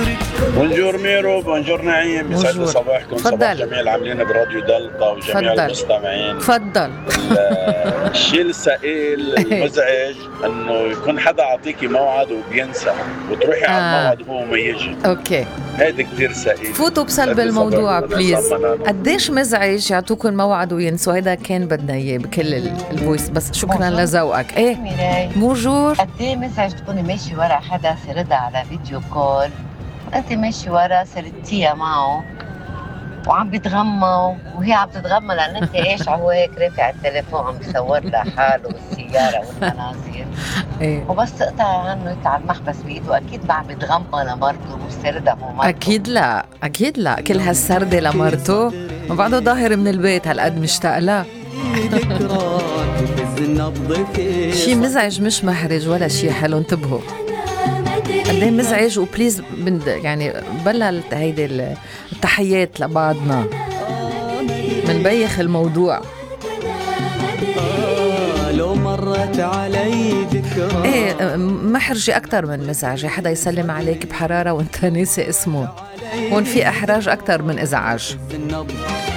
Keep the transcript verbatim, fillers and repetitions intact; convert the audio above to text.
بونجور ميرو، بونجور نعيم، يسعد لي صباحكم. صباح جميع العاملين براديو دلتا وجميع فضل. المستمعين. تفضل. الشيء الثقيل المزعج انه يكون حدا عطيكي موعد وبينسى وتروحي على آه. الموعد وهو ما يجي. اوكي، هيدي كتير ثقيل. فوتوا بسلب الموضوع بليز. قديش مزعج يعطوكم موعد وينسوا؟ هيدا كان بدنا اياه بكل ال- الفويس، بس شكرا لذوقك. ايه ميراي، بونجور. قد ايه مزعج تكوني ماشي ورا حدا سردها على فيديو كول، انت ماشي ورا سردتيها معه وعم بيتغمى وهي عم تتغمى لان انت ايش هو هيك رافع التليفون عم بيصور لها حاله والسياره والمناظر، ايه وبس تقطع عنه يطلع المحبس بايده، اكيد ما عم بيتغمى لمرته والسردها مو مرته. اكيد لا، اكيد لا، كل هالسردة لمرته وبعده ظاهر من البيت هالقد مشتاق لها. شي مزعج مش محرج ولا شي حلو، انتبهوا. قديه مزعج، وبليز بند يعني بلا هيدي التحيات لبعضنا منبيخ الموضوع. لو مرت علي ذكرى ايه محرجة اكتر من مزعجة حدا يسلم عليك بحرارة وانت ناسي اسمه، هون في احراج اكتر من ازعاج.